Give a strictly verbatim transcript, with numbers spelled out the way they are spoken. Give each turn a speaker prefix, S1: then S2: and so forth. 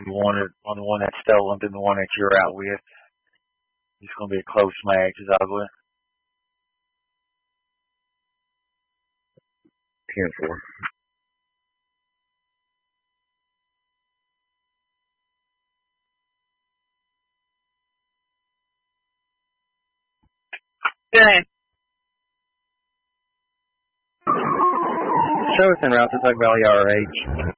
S1: the one that, on the one that's stolen than the one that you're out with. It's going to be a close match, is ugly. ten four.
S2: Good.
S3: Show us en route to Tug Valley R H.